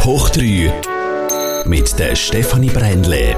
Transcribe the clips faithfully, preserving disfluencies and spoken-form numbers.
Top hoch drei mit der Stefanie Brändle.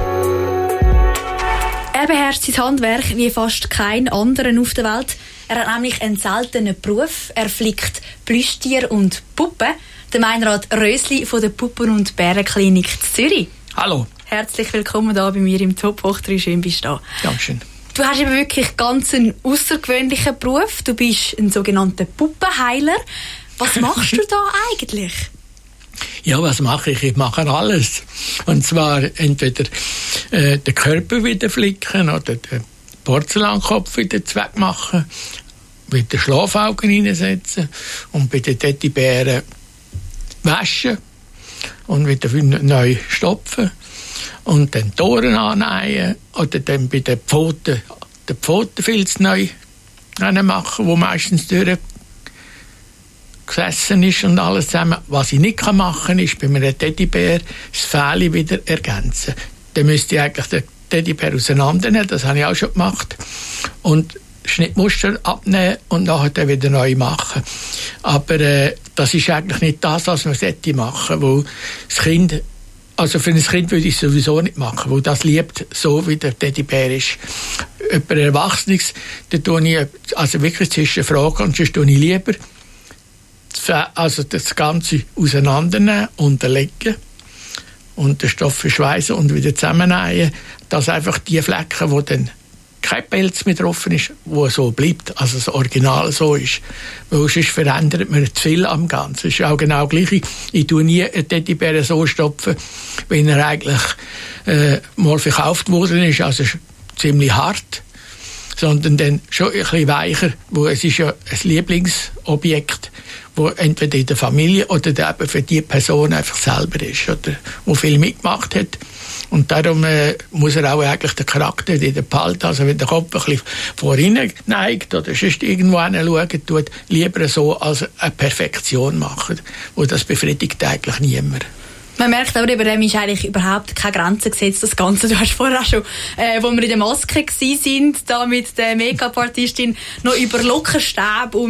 Er beherrscht sein Handwerk wie fast kein anderer auf der Welt. Er hat nämlich einen seltenen Beruf. Er flickt Plüschtiere und Puppen. Der Meinrad Rösli von der Puppen- und Bärenklinik in Zürich. Hallo. Herzlich willkommen hier bei mir im Top hoch drei. Schön bist du da. Dankeschön. Du hast eben wirklich ganz einen außergewöhnlichen Beruf. Du bist ein sogenannter Puppenheiler. Was machst du da eigentlich? Ja, was mache ich? Ich mache alles. Und zwar entweder äh, den Körper wieder flicken oder den Porzellankopf wieder wegmachen, wieder Schlafaugen hineinsetzen und bei den Teddybären waschen und wieder neu stopfen und dann die Ohren annähen oder dann bei den Pfoten den Pfotenfilz neu machen, wo meistens durch gesessen ist und alles zusammen. Was ich nicht machen kann, ist bei einem Teddybär das Fell wieder ergänzen. Dann müsste ich eigentlich den Teddybär auseinandernehmen, das habe ich auch schon gemacht, und Schnittmuster abnehmen und nachher dann wieder neu machen. Aber äh, das ist eigentlich nicht das, was man sollte machen, wo das Kind, also für ein Kind würde ich es sowieso nicht machen, wo das liebt, so wie der Teddybär ist. Über Erwachsenes, da tue ich also wirklich zwischen Fragen und sonst tue ich lieber also das Ganze auseinandernehmen, unterlegen und den Stoff verschweißen und wieder zusammennähen, dass einfach die Flecken, wo dann kein Pelz mehr drauf ist, wo so bleibt, also das Original so ist. Weil sonst verändert man zu viel am Ganzen. Es ist auch genau gleich. Ich tue nie einen Teddybär so stopfen, wenn er eigentlich äh, mal verkauft worden ist, also ziemlich hart, sondern dann schon ein bisschen weicher, wo es ist ja ein Lieblingsobjekt, wo entweder in der Familie oder eben für die Person einfach selber ist, oder wo viel mitgemacht hat. Und darum äh, muss er auch eigentlich den Charakter wieder behalten. Also wenn der Kopf ein bisschen vorhin neigt oder sonst irgendwo hinschauen tut, lieber so als eine Perfektion machen. Wo das befriedigt eigentlich niemand. Man merkt aber, über dem ist eigentlich überhaupt keine Grenze gesetzt, das Ganze. Du hast vorher auch schon, äh, wo wir in der Maske gsi sind, da mit der Make-up-Artistin, noch über Lockenstäbe und